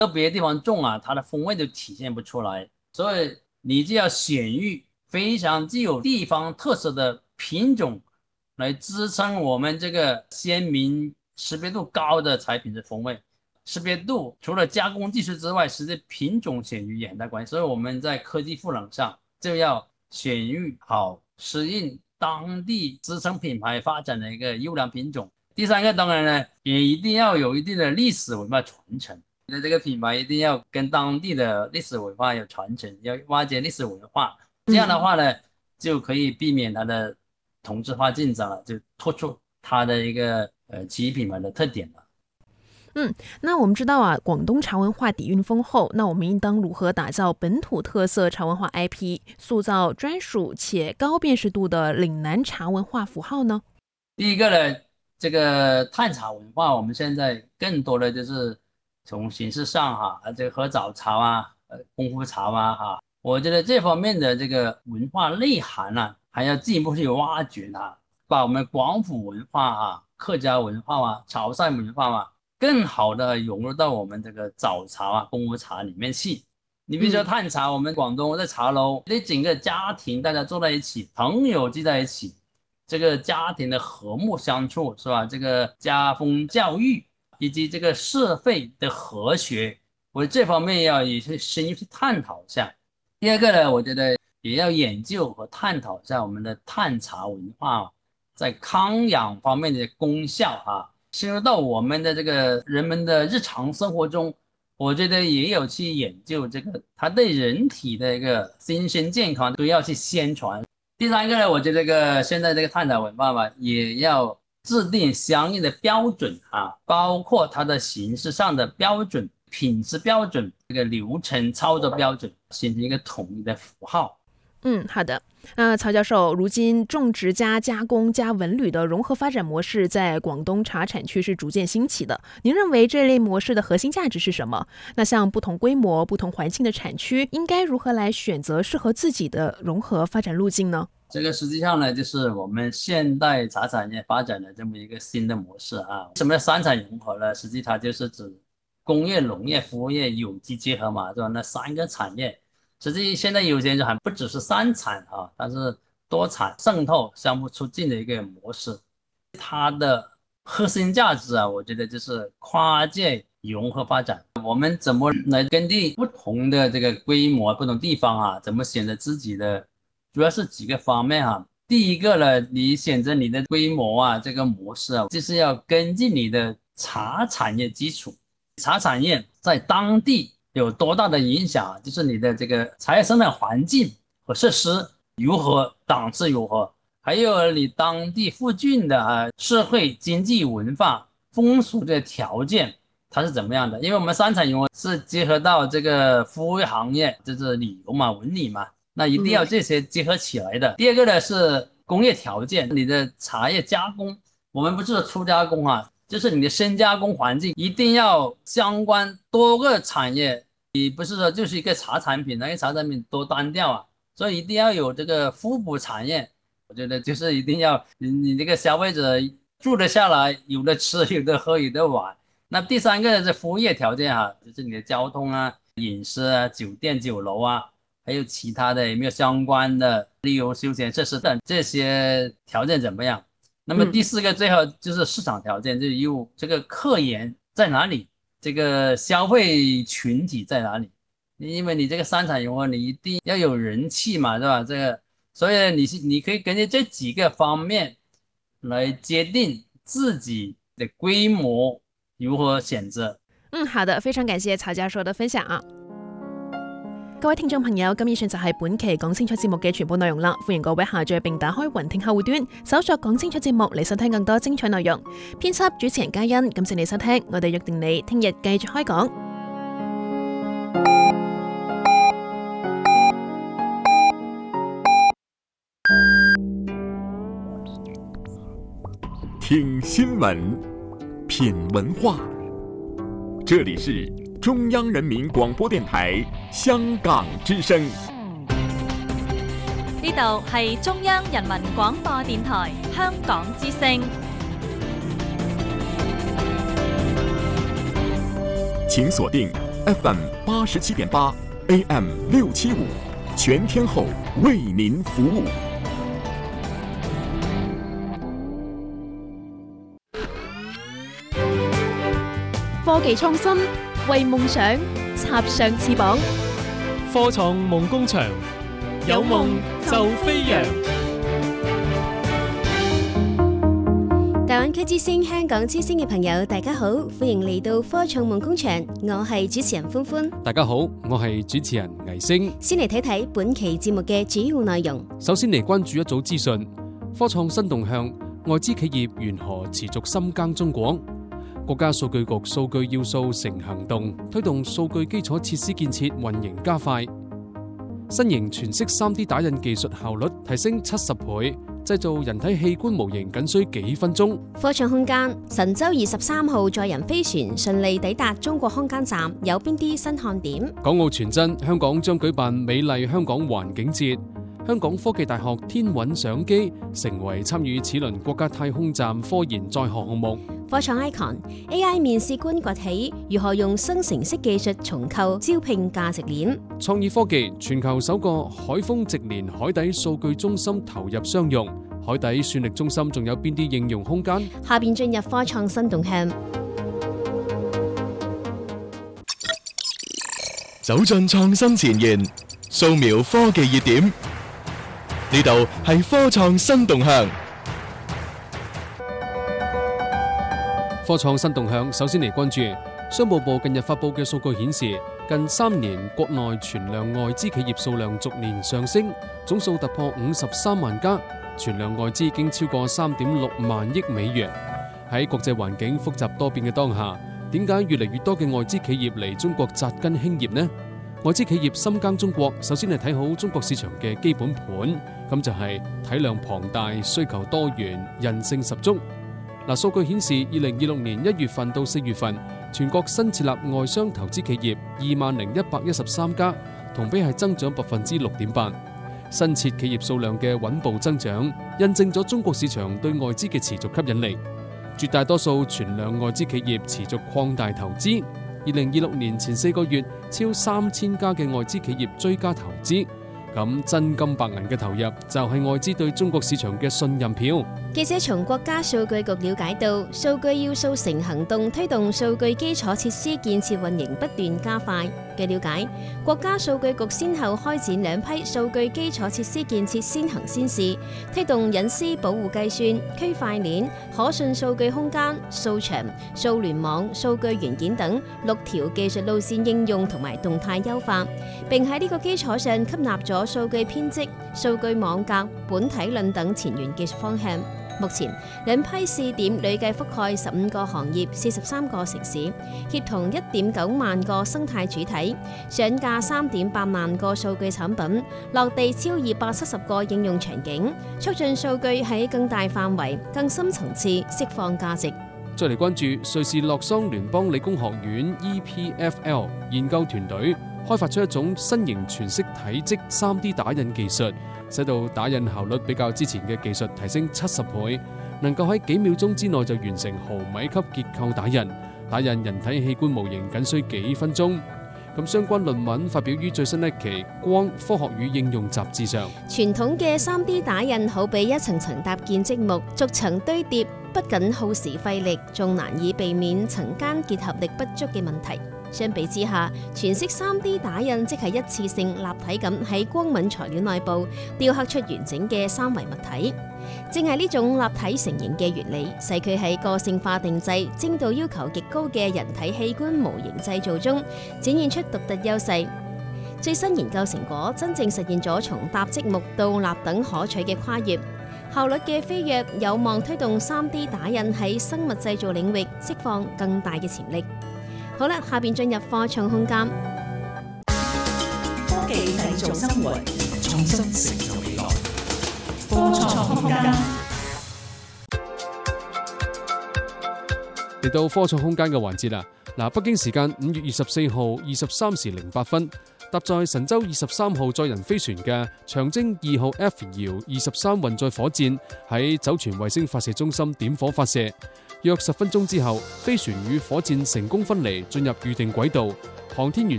个别的地方种啊，它的风味就体现不出来。所以你就要选育非常具有地方特色的品种，来支撑我们这个鲜明、识别度高的产品的风味。识别度除了加工技术之外，实际品种选育也很大关系。所以我们在科技赋能上就要选育好适应当地支撑品牌发展的一个优良品种。第三个当然呢，也一定要有一定的历史文化传承。你的这个品牌一定要跟当地的历史文化有传承，要挖掘历史文化。这样的话呢，就可以避免它的同质化竞争了，就突出它的一个企业品牌的特点了。 那我们知道啊，广东茶文化底蕴丰厚，那我们应当如何打造本土特色茶文化 IP， 塑造专属且高辨识度的岭南茶文化符号呢？ 第一个呢，这个探茶文化，我们现在更多的就是从形式上这个喝早茶功夫茶我觉得这方面的这个文化内涵还要进一步去挖掘它，把我们广府文化客家文化潮汕文化更好的融入到我们这个早茶功夫茶里面去。你比如说探茶，我们广东在茶楼，那整个家庭大家坐在一起，朋友聚在一起，这个家庭的和睦相处是吧？这个家风教育以及这个社会的和谐，我这方面要也是深入去探讨一下。第二个呢，我觉得也要研究和探讨一下我们的探茶文化在康养方面的功效深入到我们的这个人们的日常生活中，我觉得也有去研究这个它对人体的一个精神健康都要去宣传。第三个呢，我觉得现在这个探茶文化也要制定相应的标准包括它的形式上的标准、品质标准、这个流程操作标准，形成一个统一的符号。 好的。曹教授，如今种植加加工加文旅的融合发展模式在广东茶产区是逐渐兴起的。您认为这类模式的核心价值是什么？那像不同规模、不同环境的产区，应该如何来选择适合自己的融合发展路径呢？ 这个实际上呢，就是我们现代茶产业发展的这么一个新的模式什么叫三产融合呢？实际它就是指工业、农业、服务业有机结合嘛，是吧？那三个产业。实际现在有些人还不只是三产它是多产渗透、相互促进的一个模式。它的核心价值我觉得就是跨界融合发展。我们怎么来根据不同的这个规模、不同地方怎么选择自己的，主要是几个方面第一个呢，你选择你的规模这个模式就是要根据你的茶产业基础，茶产业在当地有多大的影响，就是你的这个茶叶生产环境和设施如何，档次如何，还有你当地附近的社会经济文化风俗的条件它是怎么样的。因为我们三产融合是结合到这个服务行业，就是旅游文旅那一定要这些结合起来的。第二个呢是工业条件，你的茶叶加工，我们不是初加工就是你的深加工环境一定要相关多个产业，你不是说就是一个茶产品，那个茶产品多单调所以一定要有这个互补产业。我觉得就是一定要你这个消费者住得下来，有的吃，有的喝，有的玩。那第三个是服务业条件就是你的交通饮食酒店酒楼还有其他的有没有相关的旅游休闲设施等这些条件怎么样。那么第四个最后就是市场条件，就是有这个客源在哪里，这个消费群体在哪里。因为你这个三产融合，你一定要有人气嘛，是吧？这个，所以你可以根据这几个方面来决定自己的规模如何选择。 好的，非常感謝曹教授嘅分享各位聽眾朋友，咁以上就係本期講清楚節目嘅全部內容啦。歡迎各位下載並打開雲聽客戶端，搜索講清楚節目嚟收聽更多精彩內容。編輯主持人嘉欣，感謝你收聽，我哋約定你聽日繼續開講。 听新闻，品文化，这里是中央人民广播電台香港之聲。 呢度係中央人民廣播電台香港之聲。 請鎖定 FM 87.8 AM 675，全天候为您服务。 科技創新，為夢想插上翅膀。 科創夢工場，有夢就飛揚。 大灣區之聲、香港之聲嘅朋友，大家好，歡迎嚟到科創夢工場，我係主持人歡歡。 大家好，我係主持人倪星。 先嚟睇睇本期節目嘅主要內容。 首先嚟關注一組資訊：科創新動向，外資企業緣何持續深耕中國？國家數據局數據要素成行動，推動數據基礎設施建設運營加快。新型全息 3D 打印技術效率提升70倍，製造人體器官模型僅需幾分鐘。 科創空間，神舟23號載人飛船順利抵達中國空間站，有邊啲新看點？港澳傳真，香港將舉辦美麗香港環境節。香港科技大學天韻相機成為參與此輪國家太空站科研載荷項目。 科創 icon AI 面試官崛起，如何用生成式技術重構招聘價值鏈？ 創意科技，全球首個海豐直連海底數據中心投入商用，海底算力中心仲有邊啲應用空間？ 下邊進入科創新動向， 走進創新前沿，掃描科技熱點。呢度係科創新動向。 科創新動向，首先嚟關注商務部近日發布嘅數據顯示，近3年國內存量外資企業數量逐年上升，總數突破53萬家，存量外資已經超過3.6萬億美元。喺國際環境複雜多變嘅當下，點解越嚟越多嘅外資企業嚟中國扎根興業呢？外資企業深耕中國，首先係睇好中國市場嘅基本盤，咁就係體量龐大、需求多元、韌性十足。數據顯示，2026年1月份到4月份，全國新設立外商投資企業20,113家，同比係增長6.8%。新設企業數量嘅穩步增長，印證咗中國市場對外資嘅持續吸引力。絕大多數存量外資企業持續擴大投資。2026年前4個月，超3000家嘅外資企業追加投資，咁真金白銀嘅投入就係外資對中國市場嘅信任票。 記者從國家數據局了解到，數據要素成行動推動數據基礎設施建設運營不斷加快。據了解，國家數據局先後開展2批數據基礎設施建設先行先試，推動隱私保護計算、區塊鏈、可信數據空間、數場、數聯網、數據元件等6條技術路線應用同埋動態優化，並喺呢個基礎上吸納咗數據編織、數據網格、本體論等前沿技術方向。目前2批試點累計覆蓋15個行業、43個城市，協同1.9萬個生態主體，上架3.8萬個數據產品，落地超270個應用場景，促進數據喺更大範圍、更深層次釋放價值。 再嚟關注瑞士洛桑聯邦理工學院 EPFL 研究團隊開發出一種新型全息體積 3D 打印技術，使到打印效率比較之前嘅技術提升70倍，能夠喺幾秒鐘之內就完成毫米級結構打印，打印人體器官模型僅需幾分鐘。咁相關論文發表於最新一期《光科學與應用》雜誌上。 傳統嘅 3D 打印好比一層層搭建積木，逐層堆疊，不僅耗時費力，仲難以避免層間結合力不足嘅問題。相比之下，全息 3D 打印即係一次性立體咁喺光敏材料內部雕刻出完整嘅3維物體。正係呢種立體成型嘅原理，使佢喺個性化定製、精度要求極高嘅人體器官模型製造中展現出獨特優勢。最新研究成果真正實現咗從搭積木到立等可取嘅跨越，效率嘅飛躍有望推動 3D 打印喺生物製造領域釋放更大嘅潛力。好啦，下邊進入科創空間。 科技製造生活，創新成就未來。科創空間。 嚟到科創空間嘅環節啦。北京時間5月24號23時08分，搭載神舟23號載人飛船嘅長征2號 F 遙23運載火箭喺酒泉衛星發射中心點火發射。約10分鐘之後，飛船與火箭成功分離，進入預定軌道， 航天員